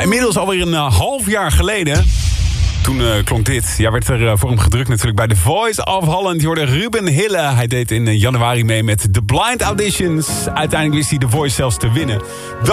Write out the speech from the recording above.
inmiddels alweer een half jaar geleden. Toen klonk dit. Ja, werd er voor hem gedrukt natuurlijk bij The Voice of Holland. Je hoorde Ruben Hille. Hij deed in januari mee met The Blind Auditions. Uiteindelijk wist hij The Voice zelfs te winnen.